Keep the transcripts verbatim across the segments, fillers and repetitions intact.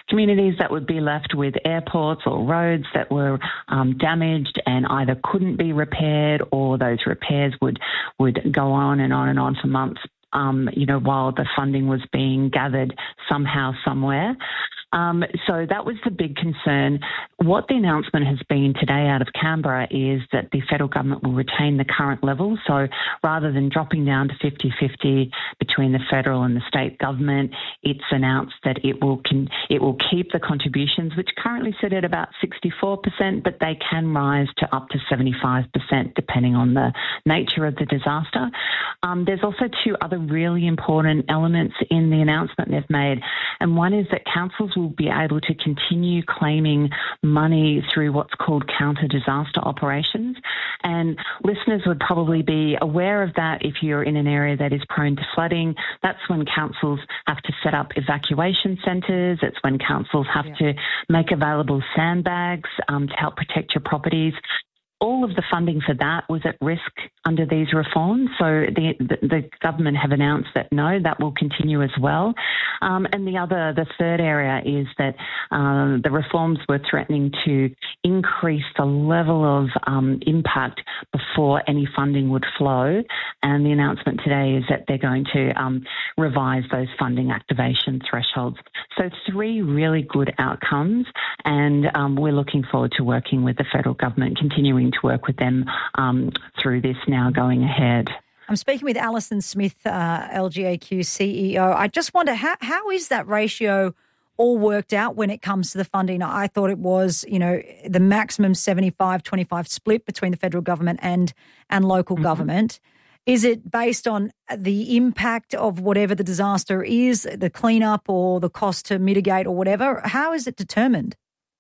communities that would be left with airports or roads that were um, damaged and either couldn't be repaired, or those repairs would would go on and on and on for months, um, you know, while the funding was being gathered somehow, somewhere. Um, so that was the big concern. What the announcement has been today out of Canberra is that the federal government will retain the current level. So rather than dropping down to fifty-fifty between the federal and the state government, it's announced that it will can, it will keep the contributions, which currently sit at about sixty-four percent, but they can rise to up to seventy-five percent depending on the nature of the disaster. Um, there's also two other really important elements in the announcement they've made, and one is that councils will be able to continue claiming money through what's called counter-disaster operations. And listeners would probably be aware of that if you're in an area that is prone to flooding. That's when councils have to set up evacuation centres. It's when councils have yeah. to make available sandbags um, to help protect your properties. All of the funding for that was at risk under these reforms. So the, the, the government have announced that, no, that will continue as well. Um, and the other, the third area is that um, the reforms were threatening to increase the level of um, impact before any funding would flow. And the announcement today is that they're going to um, revise those funding activation thresholds. So three really good outcomes. And um, we're looking forward to working with the federal government, continuing to work with them um, through this now going ahead. I'm speaking with Alison Smith, uh, L G A Q C E O. I just wonder, how how is that ratio all worked out when it comes to the funding? I thought it was, you know, the maximum seventy-five twenty-five split between the federal government and, and local mm-hmm. government. Is it based on the impact of whatever the disaster is, the cleanup or the cost to mitigate or whatever? How is it determined?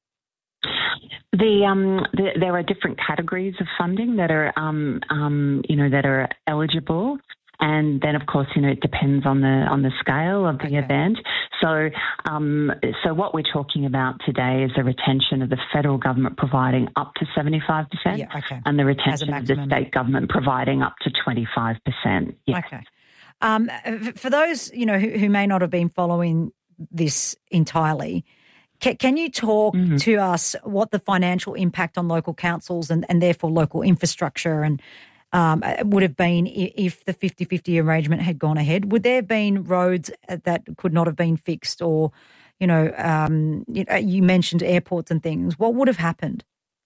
The, um, the, there are different categories of funding that are, um, um, you know, that are eligible, and then of course, you know, it depends on the on the scale of the okay. event. So, um, so what we're talking about today is the retention of the federal government providing up to seventy-five percent, yeah, okay. and the retention of the state government providing up to twenty-five percent. Yeah. Okay. Um, for those, you know, who, who may not have been following this entirely, can you talk mm-hmm. to us what the financial impact on local councils and, and therefore local infrastructure and um, would have been if the fifty-fifty arrangement had gone ahead? Would there have been roads that could not have been fixed, or, you know, um, you, you mentioned airports and things. What would have happened?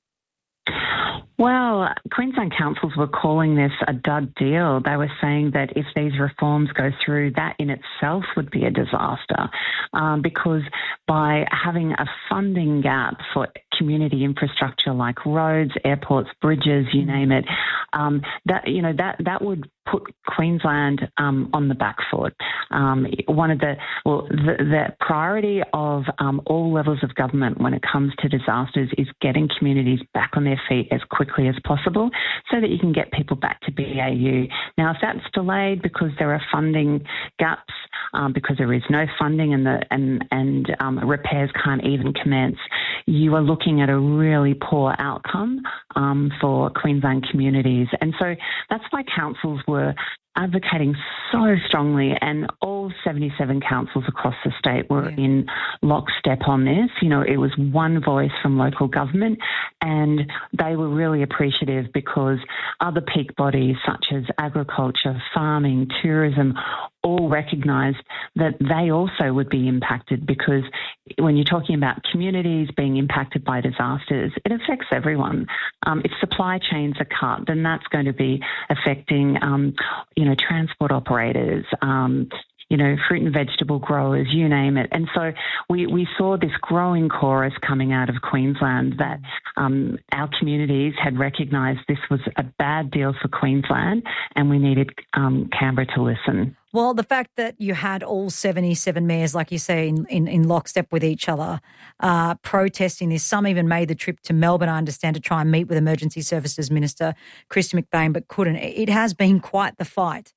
Well, Queensland councils were calling this a dud deal. They were saying that if these reforms go through, that in itself would be a disaster, um, because by having a funding gap for community infrastructure like roads, airports, bridges, you name it, um, that you know that that would put Queensland um, on the back foot. Um, one of the well, the, the priority of um, all levels of government when it comes to disasters is getting communities back on their feet as quickly as possible, so that you can get people back to B A U. Now, if that's delayed because there are funding gaps, um, because there is no funding and the and and um, repairs can't even commence, you are looking at a really poor outcome um, for Queensland communities. And so that's why councils were advocating so strongly, and all seventy-seven councils across the state were yeah. in lockstep on this. You know, it was one voice from local government, and they were really appreciative because other peak bodies such as agriculture, farming, tourism all recognised that they also would be impacted, because when you're talking about communities being impacted by disasters, it affects everyone. Um, if supply chains are cut, then that's going to be affecting, um, you know, transport operators, um, you know, fruit and vegetable growers, you name it. And so we, we saw this growing chorus coming out of Queensland that um, our communities had recognised this was a bad deal for Queensland, and we needed um, Canberra to listen. Well, the fact that you had all seventy-seven mayors, like you say, in, in, in lockstep with each other, uh, protesting this. Some even made the trip to Melbourne, I understand, to try and meet with Emergency Services Minister Kristy McBain, but couldn't. It has been quite the fight.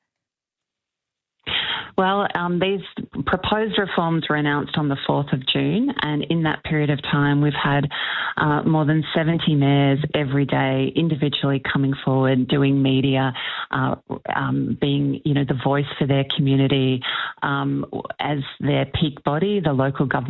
Well, um, these proposed reforms were announced on the fourth of June, and in that period of time we've had uh, more than seventy mayors every day individually coming forward, doing media, uh, um, being, you know, the voice for their community um, as their peak body, the local government